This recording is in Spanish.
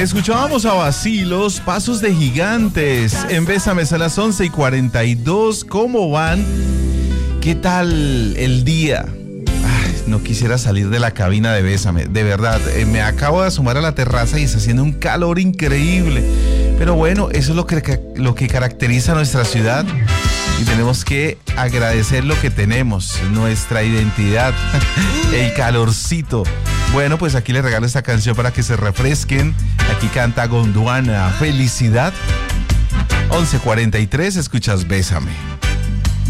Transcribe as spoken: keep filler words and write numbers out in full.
Escuchábamos a Vacilos, Pasos de Gigantes. En Bésame a las once y cuarenta y dos. ¿Cómo van? ¿Qué tal el día? Ay, no quisiera salir de la cabina de Bésame. De verdad, eh, me acabo de asomar a la terraza y está haciendo un calor increíble. Pero bueno, eso es lo que, lo que caracteriza a nuestra ciudad. Y tenemos que agradecer lo que tenemos, nuestra identidad, el calorcito. Bueno, pues aquí les regalo esta canción para que se refresquen. Aquí canta Gondwana, Felicidad. once cuarenta y tres, escuchas Bésame.